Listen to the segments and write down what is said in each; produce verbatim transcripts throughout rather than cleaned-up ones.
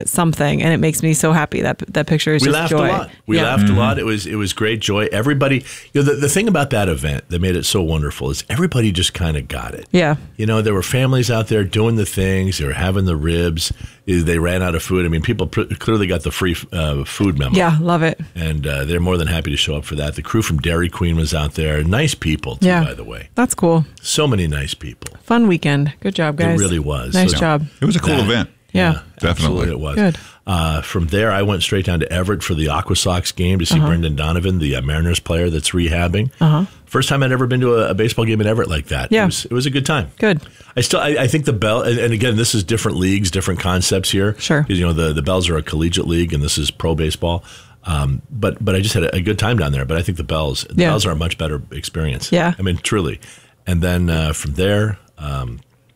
something, and it makes me so happy. That that picture is we just laughed joy. a lot. We yeah. laughed mm-hmm. a lot. It was it was great joy. Everybody, you know, the, the thing about that event that made it so wonderful is everybody just kind of got it. Yeah. You know, there were families out there doing the things. They were having the ribs. They ran out of food. I mean, people pr- clearly got the free uh, food memo. Yeah, love it. And uh, they're more than happy to show up for that. The crew from Dairy Queen was out there. Nice people, too, yeah. by the way. That's cool. So many nice people. Fun weekend. Good job, guys. It really was. Nice so, job. It was a cool that, event. Yeah, yeah definitely. It was. Good. Uh, from there, I went straight down to Everett for the Aqua Sox game to see uh-huh. Brendan Donovan, the uh, Mariners player that's rehabbing. Uh-huh. First time I'd ever been to a, a baseball game in Everett like that. Yeah. It was, it was a good time. Good. I still, I, I think the Bell, and, and again, this is different leagues, different concepts here. Sure. Because, you know, the, the Bells are a collegiate league and this is pro baseball. Um, but but I just had a, a good time down there. But I think the Bells, the yeah. Bells are a much better experience. Yeah. I mean, truly. And then uh, from there, um,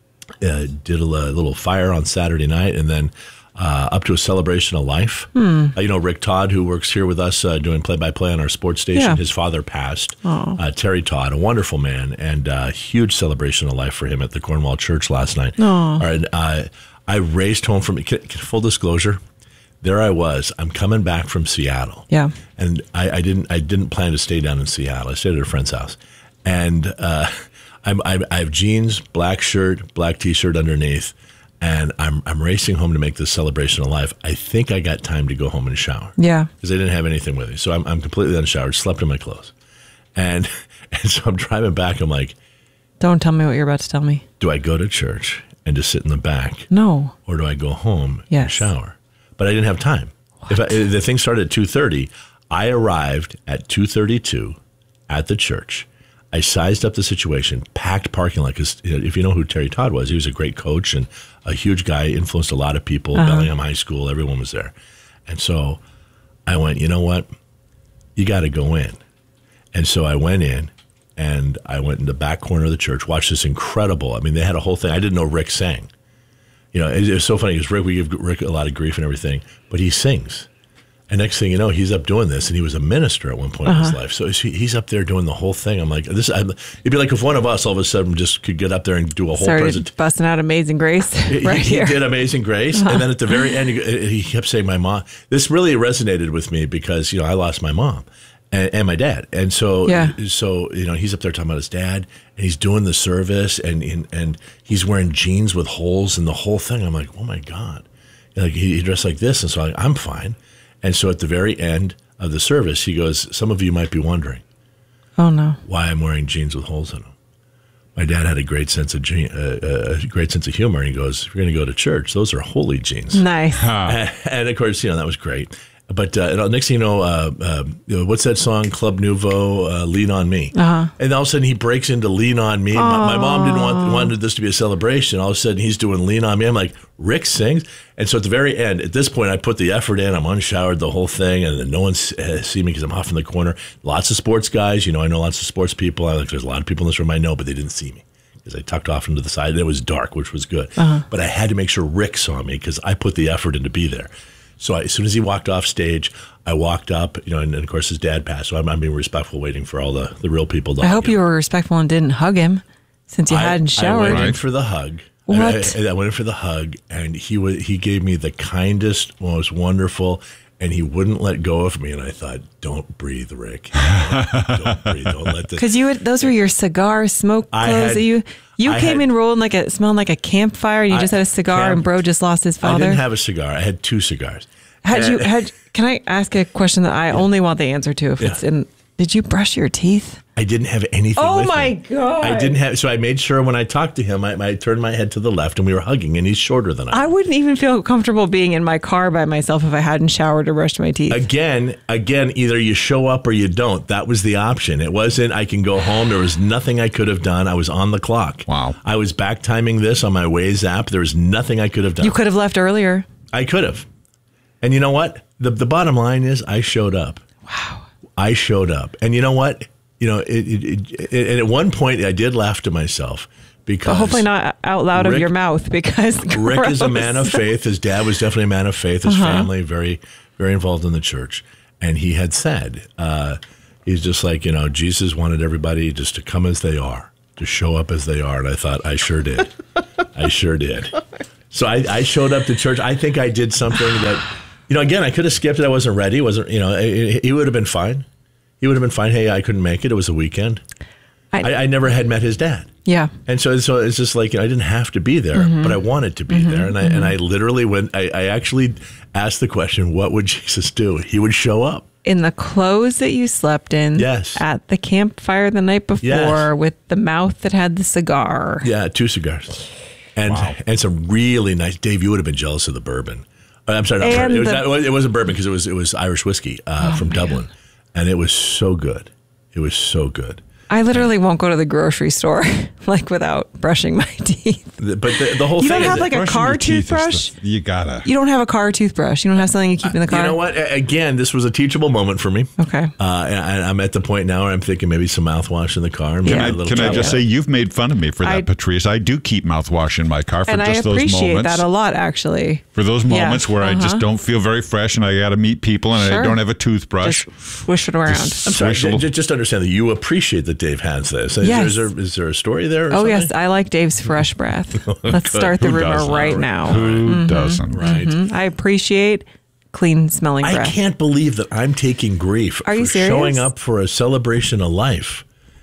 uh, did a little fire on Saturday night, and then uh, up to a celebration of life. Hmm. Uh, you know, Rick Todd, who works here with us uh, doing play-by-play on our sports station, yeah. his father passed. Uh, Terry Todd, a wonderful man, and uh, huge celebration of life for him at the Cornwall Church last night. All right, uh, I raced home from, can, can, full disclosure, there I was. I'm coming back from Seattle. Yeah. And I, I didn't I didn't plan to stay down in Seattle. I stayed at a friend's house. And uh, I'm, I, I have jeans, black shirt, black T-shirt underneath, and I'm I'm racing home to make this celebration of life. I think I got time to go home and shower. Yeah. Because I didn't have anything with me. So I'm, I'm completely unshowered, slept in my clothes. And, and so I'm driving back. I'm like, don't tell me what you're about to tell me. Do I go to church and just sit in the back? No. Or do I go home yes. and shower? But I didn't have time. If, I, if the thing started at two thirty, I arrived at two thirty-two at the church. I sized up the situation, packed parking lot, because you know, if you know who Terry Todd was, he was a great coach and a huge guy, influenced a lot of people, uh-huh. Bellingham High School, everyone was there. And so I went, you know what? You got to go in. And so I went in, and I went in the back corner of the church, watched this incredible, I mean, they had a whole thing. I didn't know Rick sang. You know, it, it was so funny because Rick, we give Rick a lot of grief and everything, but he sings. And next thing you know, he's up doing this, and he was a minister at one point uh-huh. in his life. So he's up there doing the whole thing. I'm like, this. I'm, it'd be like if one of us all of a sudden just could get up there and do a whole Started presentation. busting out Amazing Grace right he, here. He did Amazing Grace, uh-huh. and then at the very end, he, he kept saying, "My mom." This really resonated with me because you know I lost my mom. And, and my dad, and so yeah. so you know he's up there talking about his dad, and he's doing the service, and and, and he's wearing jeans with holes and the whole thing. I'm like, oh my god, and like he, he dressed like this, and so I'm, like, I'm fine. And so at the very end of the service, he goes, "Some of you might be wondering, oh no, why I'm wearing jeans with holes in them." My dad had a great sense of je- uh, a great sense of humor, and he goes, "If you're going to go to church, those are holy jeans." Nice, and, and of course, you know that was great. But uh, next thing you know, uh, uh, you know, what's that song, Club Nouveau, uh, Lean on Me? Uh-huh. And all of a sudden he breaks into Lean on Me. My, my mom didn't want wanted this to be a celebration. All of a sudden he's doing Lean on Me. I'm like, Rick sings? And so at the very end, at this point, I put the effort in. I'm unshowered the whole thing, and then no one uh, see me because I'm off in the corner. Lots of sports guys. You know, I know lots of sports people. I like. There's a lot of people in this room I know, but they didn't see me because I tucked off into the side. And it was dark, which was good. Uh-huh. But I had to make sure Rick saw me because I put the effort in to be there. So I, as soon as he walked off stage, I walked up, you know, and, and of course his dad passed. So I'm, I'm being respectful, waiting for all the, the real people to I hug hope him. you were respectful and didn't hug him since you I, hadn't showered. I went in Right. for the hug. What? I, I, I went in for the hug, and he was, he gave me the kindest, most wonderful, and he wouldn't let go of me. And I thought, don't breathe, Rick. Don't, don't breathe. Don't let this. Because you would, those were your cigar smoke I clothes had- that you you I came had- in rolling like a smelling like a campfire. And you I- just had a cigar, camp- and bro just lost his I father. didn't have a cigar. I had two cigars. Had you And- had? Can I ask a question that I only want the answer to? If it's Yeah. in, did you brush your teeth? I didn't have anything Oh with my me. God. I didn't have, so I made sure when I talked to him, I, I turned my head to the left, and we were hugging, and he's shorter than I. I wouldn't even feel comfortable being in my car by myself if I hadn't showered or brushed my teeth. Again, again, either you show up or you don't. That was the option. It wasn't, I can go home. There was nothing I could have done. I was on the clock. Wow. I was back timing this on my Waze app. There was nothing I could have done. You could have left earlier. I could have. And you know what? The the bottom line is I showed up. Wow. I showed up. And you know what? You know, it, it, it, and at one point I did laugh to myself because But hopefully not out loud Rick- of your mouth because Rick is a gross. man of faith. His dad was definitely a man of faith. His Uh-huh. family, very, very involved in the church. And he had said, uh, he's just like, you know, Jesus wanted everybody just to come as they are, to show up as they are. And I thought, I sure did. I sure did. So I, I showed up to church. I think I did something that, you know, again, I could have skipped it. I wasn't ready. It wasn't, you know, he it, would have been fine. He would have been fine. Hey, I couldn't make it. It was a weekend. I, I, I never had met his dad. Yeah. And so, so it's just like, you know, I didn't have to be there, mm-hmm. but I wanted to be mm-hmm. there. And I, mm-hmm. and I literally went, I, I actually asked the question, what would Jesus do? He would show up. In the clothes that you slept in. Yes. At the campfire the night before yes. with the mouth that had the cigar. Yeah, two cigars. And wow. and some really nice, Dave, you would have been jealous of the bourbon. I'm sorry, not bourbon. It, was the, not, it wasn't bourbon because it was, it was Irish whiskey uh, oh, from man. Dublin. And it was so good. It was so good. I literally won't go to the grocery store like without brushing my teeth. But the, the whole you thing don't have is like a car toothbrush. The, you gotta. You don't have a car toothbrush. You don't have something you keep in the car. You know what? Again, this was a teachable moment for me. Okay. Uh, and I'm at the point now where I'm thinking maybe some mouthwash in the car. Maybe Yeah. a little Can I just say you've made fun of me for that, I- Patrice? I do keep mouthwash in my car for and I just those appreciate moments. that a lot, actually. For those Yeah. moments where I just Uh-huh. don't feel very fresh and I got to meet people and Sure. I don't have a toothbrush. Just swish it around. Just I'm sorry. swish a little- Just, just understand that you appreciate that Dave has this. Is, Yes. there, is, there, is there a story there? Or Oh, something? yes. I like Dave's fresh breath. Let's Good. start the Who rumor doesn't? right now. Who doesn't? Right. Mhm. I appreciate clean smelling I breath. can't believe that I'm taking grief Are for you serious? showing up for a celebration of life.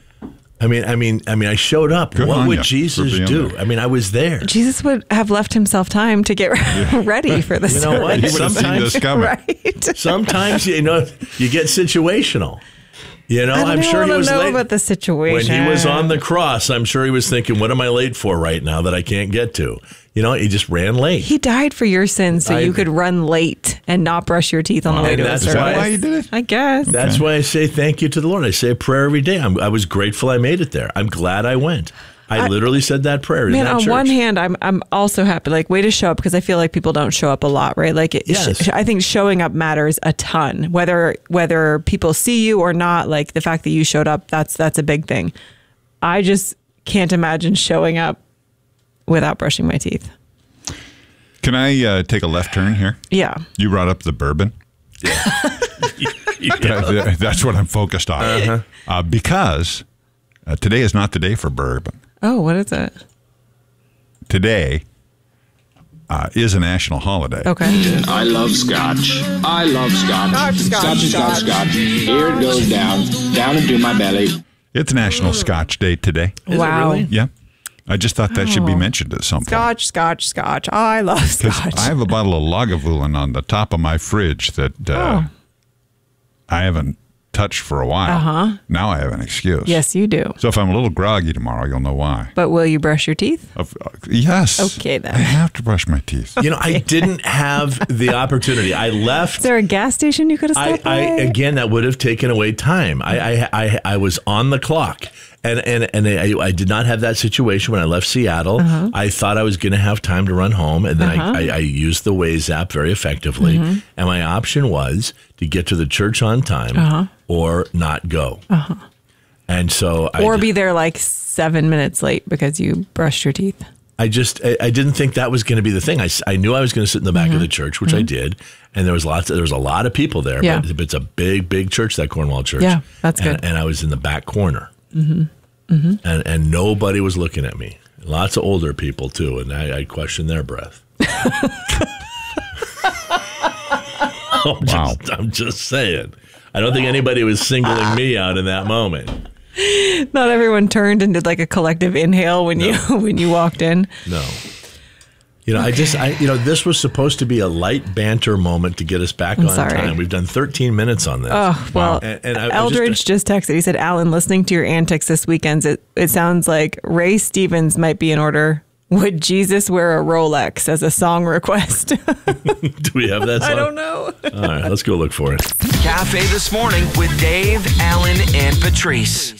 I mean, I mean, I mean, I showed up. Good what on would ya Jesus for being do? there. I mean, I was there. Jesus would have left himself time to get ready for the You know what? service. He would have seen Sometimes- this coming. Right. Sometimes you know you get situational. You know, I don't I'm sure he wanna was know late about the situation. when he was on the cross. I'm sure he was thinking, "What am I late for right now that I can't get to?" You know, he just ran late. He died for your sins so I- you could run late and not brush your teeth on the way And to the that's service. why- Why you did it? I guess. That's why I say thank you to the Lord. I say a prayer every day. I'm, I was grateful I made it there. I'm glad I went. I, I- literally said that prayer in Man, that on church. one hand, I'm I'm also happy. Like, way to show up because I feel like people don't show up a lot, right? Like, it, Yes. sh- I think showing up matters a ton. Whether whether people see you or not, like the fact that you showed up, that's that's a big thing. I just can't imagine showing up without brushing my teeth. Can I uh, take a left turn here? Yeah. You brought up the bourbon. That- that's what I'm focused on. Uh-huh. Uh, because uh, today is not the day for bourbon. Oh, what is it? Today uh, is a national holiday. Okay. I love scotch. I love scotch. Scotch, scotch, scotch, scotch, scotch. Here it goes down, down into my belly. It's National Scotch Day today. Is it Wow. really? Yeah. I just thought that should be Oh. mentioned at some point. Scotch, scotch, scotch. I love 'Cause scotch. I have a bottle of Lagavulin on the top of my fridge that uh, Oh. I haven't touched for a while. Uh-huh. Now I have an excuse. Yes, you do. So if I'm a little groggy tomorrow, you'll know why. But will you brush your teeth? Of, uh, yes. Okay, then. I have to brush my teeth. You know, I didn't have the opportunity. I left. Is there a gas station you could have I, stopped I by? again, that would have taken away time. I, I, I, I was on the clock, and and and I, I did not have that situation when I left Seattle. Uh-huh. I thought I was going to have time to run home, and then Uh-huh. I, I, I used the Waze app very effectively, Mm-hmm. and my option was to get to the church on time Uh-huh. or not go. And so, Or I, be there like seven minutes late because you brushed your teeth. I just I, I didn't think that was going to be the thing. I, s- I knew I was going to sit in the back of the church, which I did, and there was lots. Of, there was a lot of people there. Yeah. But it's a big, big church, that Cornwall church. Yeah, that's and, good. And I was in the back corner, mm-hmm. Mm-hmm. and and nobody was looking at me. Lots of older people too, and I, I questioned their breath. I'm, Wow. just, I'm just saying. I don't think anybody was singling me out in that moment. Not everyone turned and did like a collective inhale when you when you walked in. No. You know, I just, I, you know, this was supposed to be a light banter moment to get us back I'm on sorry. time. We've done thirteen minutes on this. Oh, well, And- and I- I Eldridge just, texted. He said, Alan, listening to your antics this weekend, it, it sounds like Ray Stevens might be in order. Would Jesus wear a Rolex as a song request? Do we have that song? I don't know. All right, let's go look for it. Cafe This Morning with Dave, Alan, and Patrice.